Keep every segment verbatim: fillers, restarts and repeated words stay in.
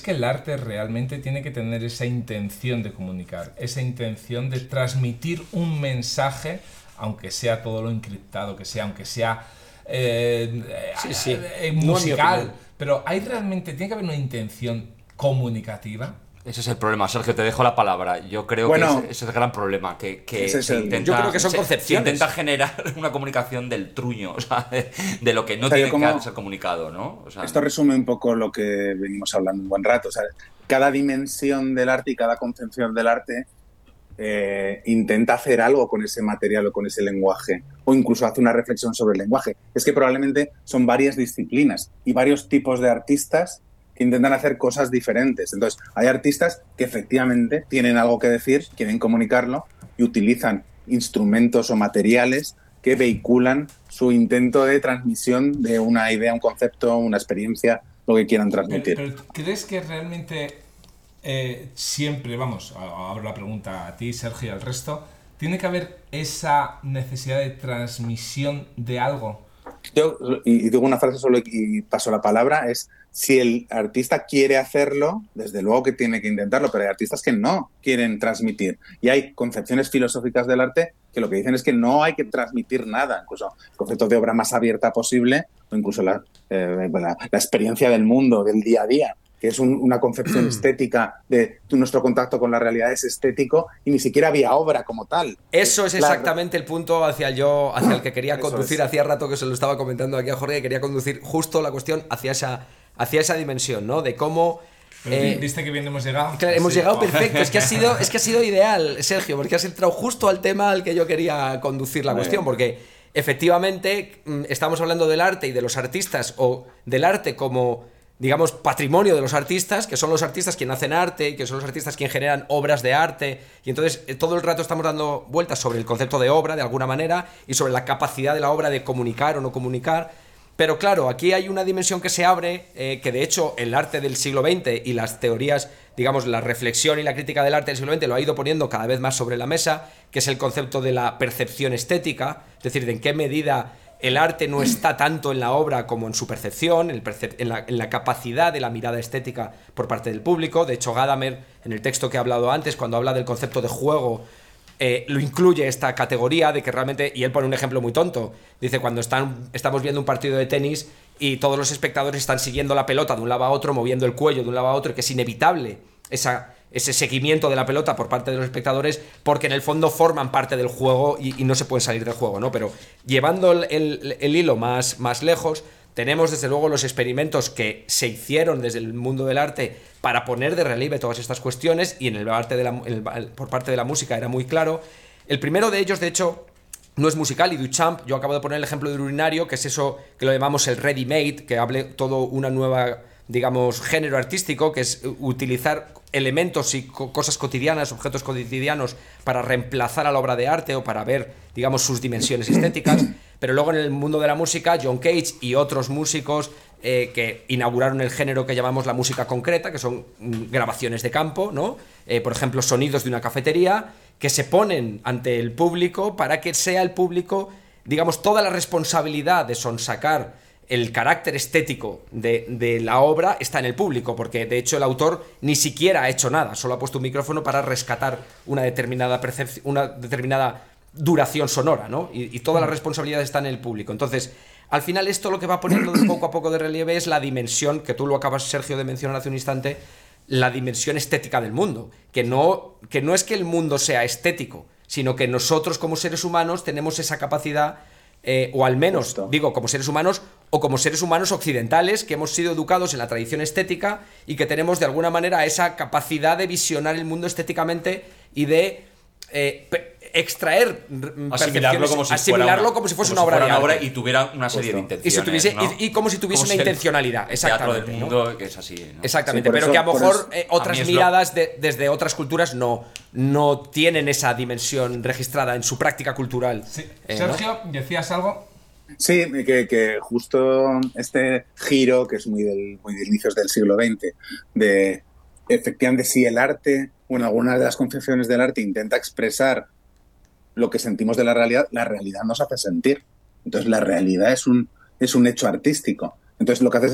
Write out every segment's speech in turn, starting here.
que el arte realmente tiene que tener esa intención de comunicar, esa intención de transmitir un mensaje, aunque sea todo lo encriptado que sea, aunque sea eh, sí, sí. Eh, musical, pero hay realmente, tiene que haber una intención comunicativa? Ese es el problema, Sergio, te dejo la palabra. Yo creo bueno, que ese, ese es el gran problema, que, que es se el, intenta, yo creo que son se, concepciones. se intenta generar una comunicación del truño, o sea, de, de lo que no o sea, tiene como, que ser comunicado, ¿no? O sea, esto resume un poco lo que venimos hablando un buen rato. O sea, cada dimensión del arte y cada concepción del arte eh, intenta hacer algo con ese material o con ese lenguaje, o incluso hace una reflexión sobre el lenguaje. Es que probablemente son varias disciplinas y varios tipos de artistas que intentan hacer cosas diferentes. Entonces, hay artistas que efectivamente tienen algo que decir, quieren comunicarlo y utilizan instrumentos o materiales que vehiculan su intento de transmisión de una idea, un concepto, una experiencia, lo que quieran transmitir. Pero, pero ¿crees que realmente eh, siempre, vamos, abro la pregunta a ti, Sergio, y al resto, tiene que haber esa necesidad de transmisión de algo? Yo, y digo una frase solo y paso la palabra, es si el artista quiere hacerlo, desde luego que tiene que intentarlo, pero hay artistas que no quieren transmitir. Y hay concepciones filosóficas del arte que lo que dicen es que no hay que transmitir nada, incluso el concepto de obra más abierta posible, o incluso la, eh, la, la experiencia del mundo, del día a día, que es un, una concepción estética de nuestro contacto con la realidad es estético y ni siquiera había obra como tal. Eso es exactamente claro. El punto hacia el yo, hacia el que quería conducir. Hacía rato que se lo estaba comentando aquí a Jorge, que quería conducir justo la cuestión hacia esa, hacia esa dimensión, ¿no? De cómo... Eh, ¿Viste que bien hemos llegado? Claro, hemos sí. llegado perfecto. Es que, ha sido, es que ha sido ideal, Sergio, porque has entrado justo al tema al que yo quería conducir la Muy cuestión, bien. Porque efectivamente estamos hablando del arte y de los artistas, o del arte como... digamos, patrimonio de los artistas, que son los artistas quienes hacen arte, que son los artistas quienes generan obras de arte, y entonces todo el rato estamos dando vueltas sobre el concepto de obra, de alguna manera, y sobre la capacidad de la obra de comunicar o no comunicar. Pero claro, aquí hay una dimensión que se abre, eh, que de hecho el arte del siglo veinte y las teorías, digamos, la reflexión y la crítica del arte del siglo veinte lo ha ido poniendo cada vez más sobre la mesa, que es el concepto de la percepción estética, es decir, de en qué medida el arte no está tanto en la obra como en su percepción, en, el percep- en, la, en la capacidad de la mirada estética por parte del público. De hecho, Gadamer, en el texto que he hablado antes, cuando habla del concepto de juego, eh, lo incluye esta categoría de que realmente, y él pone un ejemplo muy tonto, dice cuando están, estamos viendo un partido de tenis y todos los espectadores están siguiendo la pelota de un lado a otro, moviendo el cuello de un lado a otro, y que es inevitable esa... ese seguimiento de la pelota por parte de los espectadores, porque en el fondo forman parte del juego y, y no se pueden salir del juego, ¿no? Pero llevando el, el, el hilo más, más lejos, tenemos desde luego los experimentos que se hicieron desde el mundo del arte para poner de relieve todas estas cuestiones, y en el arte de la, en el, por parte de la música era muy claro. El primero de ellos, de hecho, no es musical, y Duchamp, yo acabo de poner el ejemplo del urinario, que es eso que lo llamamos el ready-made, que hable todo una nueva, digamos, género artístico, que es utilizar elementos y co- cosas cotidianas, objetos cotidianos, para reemplazar a la obra de arte o para ver, digamos, sus dimensiones estéticas. Pero luego en el mundo de la música, John Cage y otros músicos eh, que inauguraron el género que llamamos la música concreta, que son mm, grabaciones de campo, ¿no? Eh, por ejemplo, sonidos de una cafetería, que se ponen ante el público para que sea el público, digamos, toda la responsabilidad de sonsacar el carácter estético de, de la obra está en el público, porque de hecho el autor ni siquiera ha hecho nada, solo ha puesto un micrófono para rescatar una determinada percepción, una determinada duración sonora, ¿no? Y, y toda la responsabilidad está en el público. Entonces, al final esto lo que va poniendo de poco a poco de relieve es la dimensión, que tú lo acabas, Sergio, de mencionar hace un instante, la dimensión estética del mundo, que no, que no es que el mundo sea estético, sino que nosotros como seres humanos tenemos esa capacidad, eh, o al menos, Justo. digo, como seres humanos, o como seres humanos occidentales, que hemos sido educados en la tradición estética y que tenemos de alguna manera esa capacidad de visionar el mundo estéticamente y de eh, pe- extraer asimilarlo como si asimilarlo fuera una, como si fuese como una, si obra, fuera una de obra y tuviera una serie Justo. de intenciones, y, si tuviese, ¿no? y, y como si tuviese como una si intencionalidad, exactamente, del mundo, ¿no? que es así, ¿no? Exactamente, sí, pero eso, que a lo mejor eh, otras miradas lo... de, desde otras culturas no, no tienen esa dimensión registrada en su práctica cultural. Sí. Eh, Sergio, ¿no? ¿decías algo? Sí, que, que justo este giro, que es muy, del, muy de inicios del siglo veinte, de efectivamente si el arte, o en algunas de las concepciones del arte, intenta expresar lo que sentimos de la realidad, la realidad nos hace sentir. Entonces la realidad es un, es un hecho artístico. Entonces lo que haces es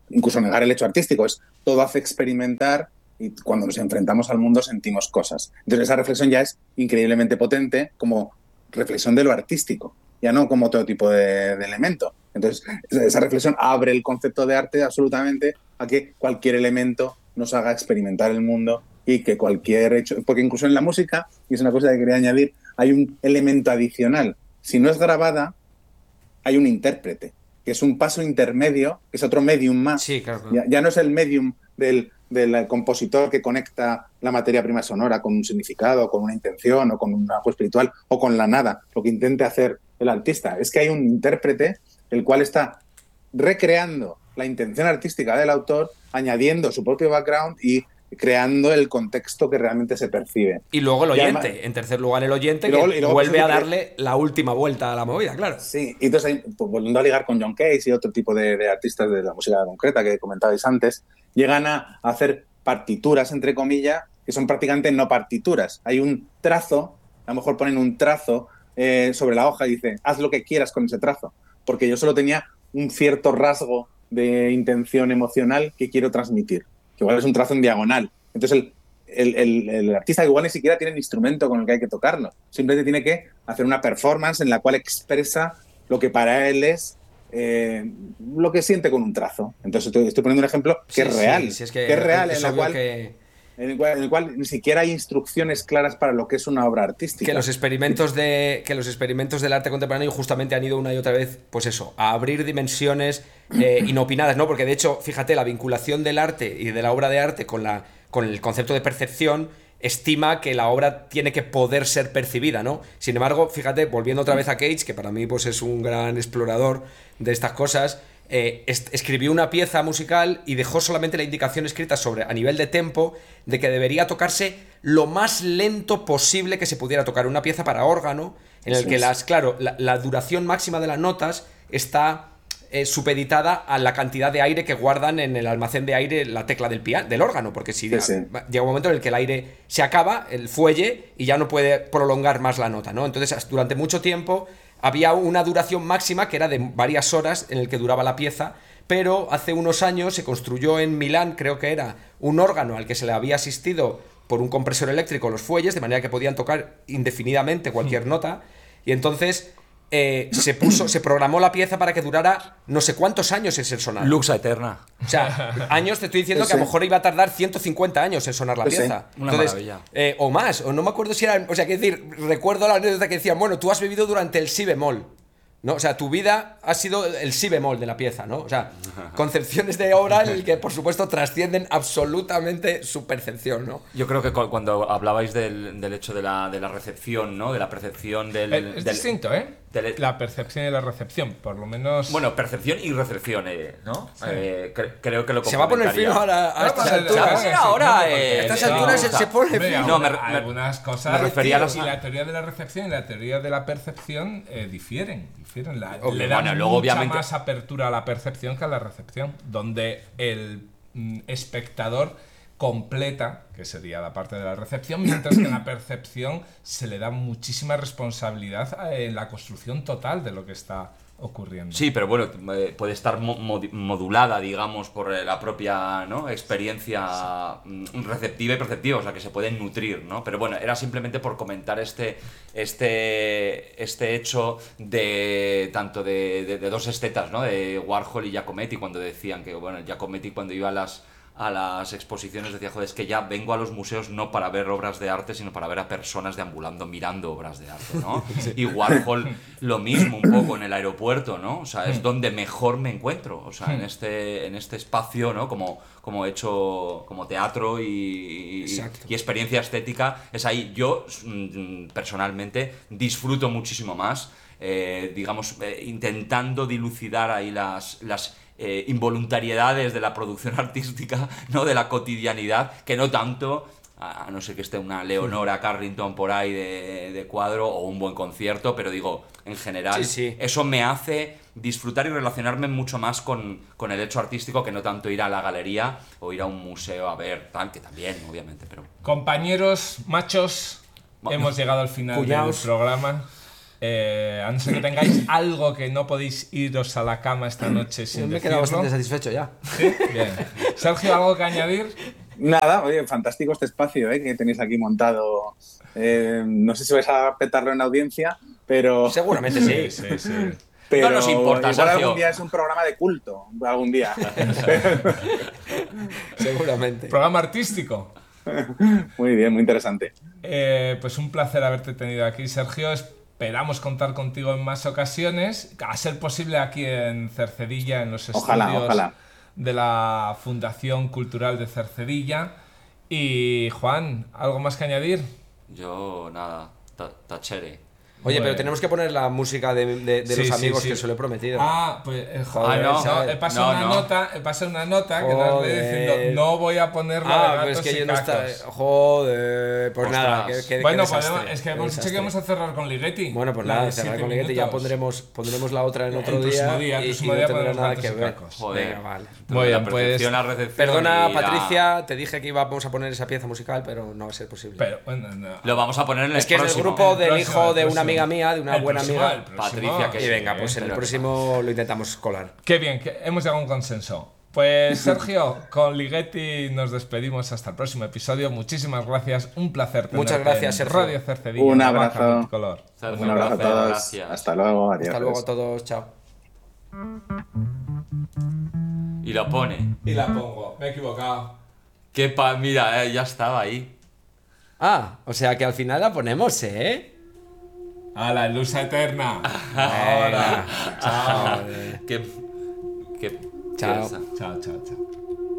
incluso negar el hecho artístico, es todo hace experimentar y cuando nos enfrentamos al mundo sentimos cosas. Entonces esa reflexión ya es increíblemente potente como reflexión de lo artístico, ya no como otro tipo de, de elemento. Entonces esa reflexión abre el concepto de arte absolutamente a que cualquier elemento nos haga experimentar el mundo y que cualquier hecho, porque incluso en la música, y es una cosa que quería añadir, hay un elemento adicional. Si no es grabada, hay un intérprete, que es un paso intermedio, que es otro medium más. Sí, claro, claro. Ya, ya no es el medium del, del compositor que conecta la materia prima sonora con un significado, con una intención, o con un algo espiritual, o con la nada, lo que intente hacer el artista. Es que hay un intérprete el cual está recreando la intención artística del autor, añadiendo su propio background y creando el contexto que realmente se percibe. Y luego el oyente, además, en tercer lugar el oyente, y luego, que y luego, vuelve pues, a darle la última vuelta a la movida, claro. Sí, y entonces, ahí, pues, volviendo a ligar con John Cage y otro tipo de, de artistas de la música concreta que comentabais antes, llegan a hacer partituras, entre comillas, que son prácticamente no partituras. Hay un trazo, a lo mejor ponen un trazo eh, sobre la hoja y dicen, haz lo que quieras con ese trazo, porque yo solo tenía un cierto rasgo de intención emocional que quiero transmitir, que igual es un trazo en diagonal. Entonces el, el, el, el artista igual ni siquiera tiene el instrumento con el que hay que tocarlo, simplemente tiene que hacer una performance en la cual expresa lo que para él es eh, lo que siente con un trazo. Entonces estoy, estoy poniendo un ejemplo que Sí, es real, sí, sí, es que, que es real, es en la obvio cual... que... En el, cual, en el cual ni siquiera hay instrucciones claras para lo que es una obra artística. Que los experimentos de que los experimentos del arte contemporáneo justamente han ido una y otra vez, pues eso, a abrir dimensiones eh, inopinadas, ¿no? Porque de hecho, fíjate, la vinculación del arte y de la obra de arte con la con el concepto de percepción estima que la obra tiene que poder ser percibida, ¿no? Sin embargo, fíjate, volviendo otra vez a Cage, que para mí pues es un gran explorador de estas cosas. Eh, est- escribió una pieza musical y dejó solamente la indicación escrita sobre, a nivel de tempo, de que debería tocarse lo más lento posible que se pudiera tocar. Una pieza para órgano, en el Eso que es. las, claro, la, la duración máxima de las notas está eh, supeditada a la cantidad de aire que guardan en el almacén de aire la tecla del piano, del órgano, porque si Sí, da- sí. va- llega un momento en el que el aire se acaba, el fuelle, y ya no puede prolongar más la nota, ¿no? Entonces, as- durante mucho tiempo había una duración máxima que era de varias horas en el que duraba la pieza, pero hace unos años se construyó en Milán, creo que era, un órgano al que se le había asistido por un compresor eléctrico los fuelles, de manera que podían tocar indefinidamente cualquier nota, y entonces eh, se puso, se programó la pieza para que durara no sé cuántos años en ser sonada. Luxa eterna. O sea, años te estoy diciendo Sí, que a lo sí. mejor iba a tardar ciento cincuenta años en sonar la Sí, sí. pieza. Una Entonces, maravilla. eh, o más, o no me acuerdo si era... O sea, quiero decir, recuerdo la anécdota que decían, bueno, tú has vivido durante el si bemol, ¿no? O sea, tu vida ha sido el si bemol de la pieza, ¿no? O sea, concepciones de obra en el que, por supuesto, trascienden absolutamente su percepción, ¿no? Yo creo que cu- cuando hablabais del, del hecho de la, de la recepción, ¿no? De la percepción del... Es, es del- distinto, ¿eh? del- La percepción y la recepción, por lo menos... Bueno, percepción y recepción, eh, ¿no? Eh, cre- creo que lo Se va a poner complementaría. fino ahora a No, estas pero- alturas. Sí, ahora, eh, A estas no, alturas se, o sea, se pone Hombre, fino. No, me- alguna- me- algunas cosas me refería a tío, las- y la teoría de la recepción y la teoría de la percepción eh, difieren, difieren. La, Obvio. le dan Bueno, luego, mucha obviamente- más apertura a la percepción que a la recepción, donde el mm, espectador completa, que sería la parte de la recepción, mientras que en la percepción se le da muchísima responsabilidad eh, en la construcción total de lo que está ocurriendo. Sí, pero bueno, eh, puede estar mo- modi- modulada, digamos, por eh, la propia, ¿no? experiencia mm, receptiva y perceptiva, o sea, que se pueden nutrir, ¿no? Pero bueno, era simplemente por comentar este, este, este hecho de tanto de, de- de dos estetas, ¿no? De Warhol y Giacometti, cuando decían que, bueno, Giacometti cuando iba a las a las exposiciones decía, joder, es que ya vengo a los museos no para ver obras de arte, sino para ver a personas deambulando mirando obras de arte, ¿no? Y Warhol lo mismo un poco en el aeropuerto, ¿no? O sea, es donde mejor me encuentro, o sea, en este, en este espacio, ¿no? Como, como hecho como teatro y, y, Exacto. y experiencia estética, es ahí. Yo, mm, personalmente, disfruto muchísimo más, eh, digamos, eh, intentando dilucidar ahí las... las Eh, involuntariedades de la producción artística, ¿no? De la cotidianidad, que no tanto, a no ser que esté una Leonora Carrington por ahí de, de cuadro o un buen concierto, pero digo, en general, Sí, sí. eso me hace disfrutar y relacionarme mucho más con, con el hecho artístico que no tanto ir a la galería o ir a un museo a ver tal, que también, obviamente, pero... Compañeros, machos, Bueno. hemos llegado al final Cuñaos. del programa. Eh, a no ser que tengáis algo que no podéis iros a la cama esta noche sin Yo me he decirlo. quedado bastante satisfecho ya. ¿Sí? Bien. Sergio, ¿algo que añadir? Nada, oye, fantástico este espacio ¿eh? que tenéis aquí montado. Eh, no sé si vais a petarlo en la audiencia, pero... Seguramente sí. Sí, sí, sí. Pero No nos importa, igual Sergio. algún día es un programa de culto, algún día. Seguramente. Programa artístico. Muy bien, muy interesante. Eh, pues un placer haberte tenido aquí, Sergio. Esperamos contar contigo en más ocasiones, a ser posible aquí en Cercedilla, en los Ojalá, estudios ojalá. de la Fundación Cultural de Cercedilla. Y Juan, ¿algo más que añadir? Yo, nada, ta- tachere. Oye, Bueno. pero tenemos que poner la música de, de- de Sí, los sí, amigos sí. que se lo he prometido. Ah, pues eh, joder, Ah, no. no, he pasado No, una no. nota, he pasado una nota que nos le Joder. diciendo no voy a poner la Ah, de pero es gatos que y yo no está. cacos. Joder, pues Ostras. nada. Que, que- que Bueno, desastre, podemos- es que qué hemos dicho desastre. que vamos a cerrar con Ligeti. Bueno, pues La nada, de cerrar siete con Ligeti, ya minutos. pondremos, pondremos la otra en El otro próximo día. día, el y- próximo y día no tendrá ponemos nada gatos que y ver. cacos. Joder. Venga, vale. Muy De la bien, pues- percepción a recepción Perdona, y la- Patricia, te dije que íbamos a poner esa pieza musical, pero no va a ser posible. Pero, bueno, no. Lo vamos a poner en el es que es del próximo. grupo El del próximo, hijo el de una próximo. amiga mía, de una El buena próximo, amiga. el próximo. Patricia, que Y sí, venga, pues en el pero- próximo lo intentamos colar. Qué bien, que hemos llegado a un consenso. Pues Sergio, con Ligeti nos despedimos hasta el próximo episodio. Muchísimas gracias, un placer tenerte Muchas gracias, en Sergio. Radio Cercedilla. Un La Vaca abrazo. Multicolor. Sergio, Un abrazo a placer, todos. gracias. Hasta luego. Adiós. Hasta luego a todos, chao. Y lo pone. Y la pongo, me he equivocado. Qué pa... Mira, eh, ya estaba ahí. Ah, o sea que al final la ponemos, ¿eh? A la luz eterna. Venga. Chao. Joder. Qué... Qué... Chao. qué- Chao, chao, chao.